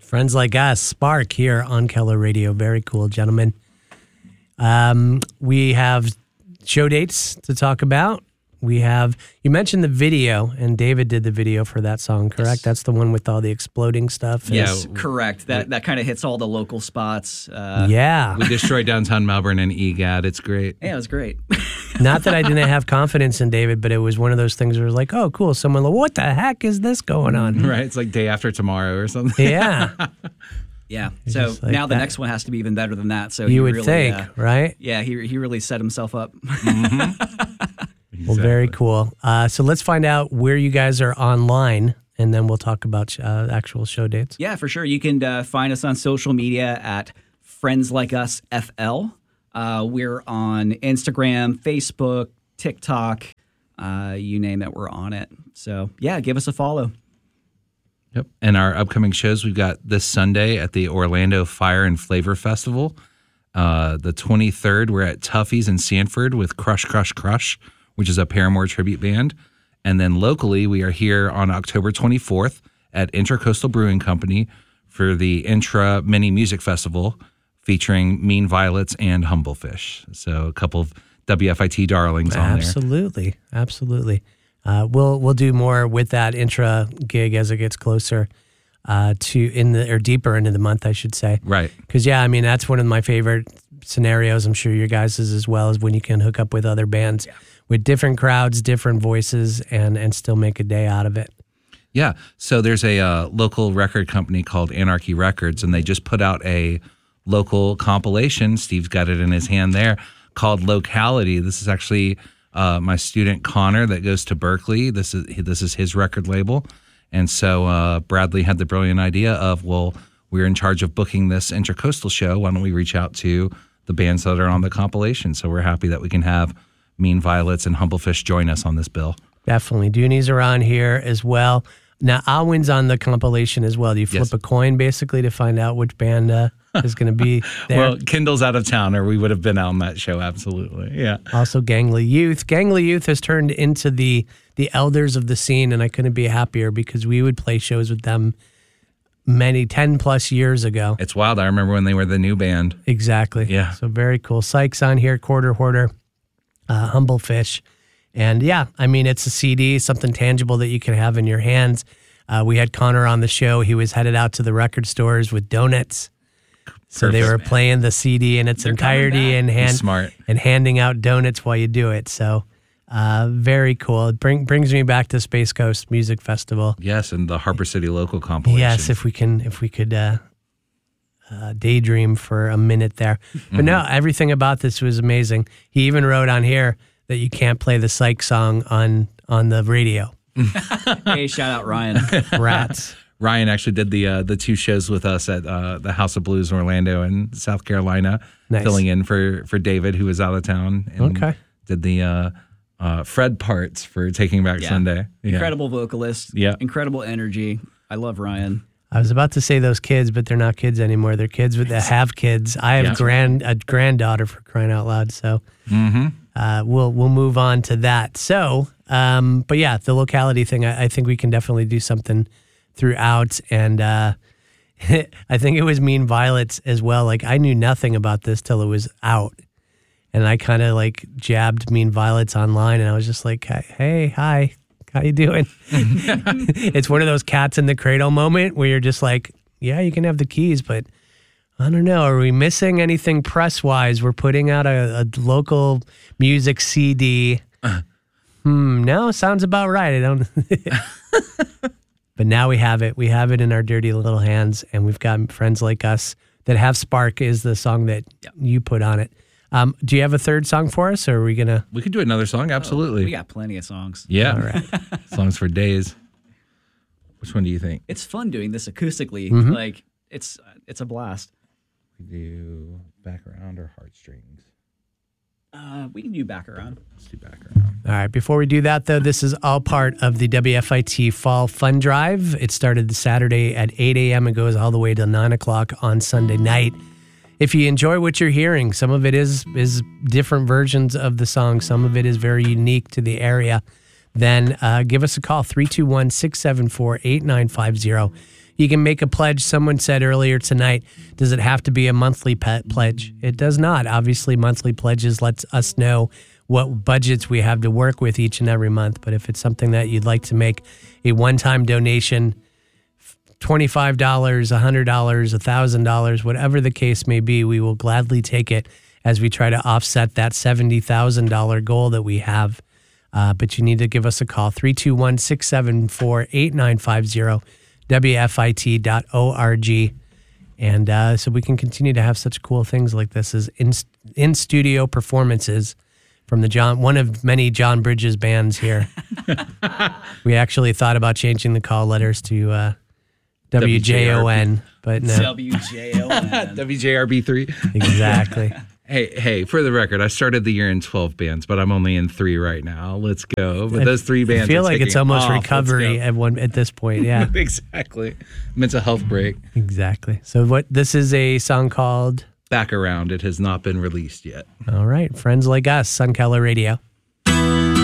Friends Like Us, Spark here on Keller Radio. Very cool, gentlemen. We have show dates to talk about. You mentioned the video, and David did the video for that song, correct? Yes. That's the one with all the exploding stuff. Yes, correct. That kind of hits all the local spots. Yeah. We destroyed downtown Melbourne and EGAD. It's great. Yeah, it was great. Not that I didn't have confidence in David, but it was one of those things where it was like, oh, cool. Someone like, what the heck is this going on? Right. It's like day after tomorrow or something. Yeah. Yeah. So like now the that. next one has to be even better than that. So You he would really, think, right? Yeah, he really set himself up. Well, very cool. So let's find out where you guys are online, and then we'll talk about actual show dates. Yeah, for sure. You can find us on social media at Friends Like Us FL. We're on Instagram, Facebook, TikTok, you name it, we're on it. So yeah, give us a follow. Yep. And our upcoming shows, we've got this Sunday at the Orlando Fire and Flavor Festival. The 23rd, we're at Tuffy's in Sanford with Crush, Crush, Crush, which is a Paramore tribute band. And then locally, we are here on October 24th at Intracoastal Brewing Company for the Intra Mini Music Festival featuring Mean Violets and Humblefish. So a couple of WFIT darlings on there. Absolutely. We'll do more with that Intra gig as it gets closer deeper into the month, I should say. Right. Because, yeah, I mean, that's one of my favorite scenarios. I'm sure your guys' as well, is when you can hook up with other bands with different crowds, different voices, and still make a day out of it. Yeah. So there's a local record company called Anarchy Records, and they just put out a local compilation. Steve's got it in his hand there, called Locality. This is actually my student Connor that goes to Berkeley. This is his record label. And so Bradley had the brilliant idea of, well, we're in charge of booking this Intracoastal show. Why don't we reach out to the bands that are on the compilation? So we're happy that we can have Mean Violets and Humblefish join us on this bill. Definitely. Dooney's are on here as well. Now, Alwyn's on the compilation as well. Do you flip a coin, basically, to find out which band is going to be there? Well, Kendall's out of town, or we would have been on that show, absolutely. Yeah. Also, Gangly Youth. Gangly Youth has turned into the elders of the scene, and I couldn't be happier because we would play shows with them 10+ years ago. It's wild. I remember when they were the new band. Exactly. Yeah. So very cool. Sykes on here, Quarter Hoarder, Humblefish. And yeah, I mean, it's a CD, something tangible that you can have in your hands. We had Connor on the show. He was headed out to the record stores with donuts. So they were playing the CD in its entirety and handing out donuts while you do it. So very cool. It brings me back to Space Coast Music Festival. Yes, and the Harbor City Local compilation. Yes, if we could daydream for a minute there. But no, everything about this was amazing. He even wrote on here that you can't play the Psych song on the radio. Hey, shout out Ryan. Rats. Ryan actually did the two shows with us at the House of Blues in Orlando and South Carolina, filling in for David, who was out of town. And did the Fred parts for Taking Back Sunday. Yeah. Incredible vocalist. Yeah. Incredible energy. I love Ryan. I was about to say those kids, but they're not kids anymore. They're kids that have kids. I have a granddaughter, for crying out loud. So we'll move on to that. So, but yeah, the locality thing, I think we can definitely do something throughout. And I think it was Mean Violets as well. Like, I knew nothing about this till it was out. And I kind of like jabbed Mean Violets online, and I was just like, hey, hi. How you doing? It's one of those cats in the cradle moment where you're just like, yeah, you can have the keys, but I don't know. Are we missing anything press-wise? We're putting out a local music CD. No, sounds about right. I don't. But now we have it. We have it in our dirty little hands, and we've got Friends Like Us that have Spark is the song that you put on it. Do you have a third song for us, or are we going to? We could do another song, absolutely. We got plenty of songs. Yeah. All right. Songs for days. Which one do you think? It's fun doing this acoustically. Mm-hmm. Like, it's a blast. We do Background or Heartstrings? We can do Back Around. Let's do Background. All right. Before we do that, though, this is all part of the WFIT Fall Fun Drive. It started the Saturday at 8 a.m. and goes all the way till 9 o'clock on Sunday night. If you enjoy what you're hearing, some of it is different versions of the song. Some of it is very unique to the area. Then give us a call, 321-674-8950. You can make a pledge. Someone said earlier tonight, does it have to be a monthly pledge? It does not. Obviously, monthly pledges lets us know what budgets we have to work with each and every month. But if it's something that you'd like to make a one-time donation, $25, $100, $1,000, whatever the case may be, we will gladly take it as we try to offset that $70,000 goal that we have. But you need to give us a call, 321-674-8950, WFIT.org. And so we can continue to have such cool things like this as in-studio performances from one of many John Bridges bands here. We actually thought about changing the call letters to WJON, but no. WJON. WJRB3. Exactly. Hey, for the record, I started the year in 12 bands, but I'm only in 3 right now. Let's go. But those 3 bands, I feel like it's almost recovery at this point. Yeah. Exactly. Mental health break. Exactly. So this is a song called Back Around. It has not been released yet. All right. Friends Like Us, Sun Keller Radio.